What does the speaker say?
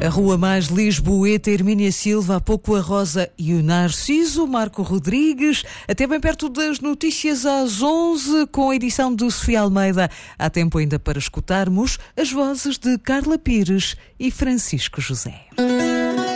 A Rua Mais Lisboeta, Hermínia Silva, há pouco a Rosa e o Narciso, Marco Rodrigues, até bem perto das notícias às 11, com a edição de Sofia Almeida. Há tempo ainda para escutarmos as vozes de Carla Pires e Francisco José.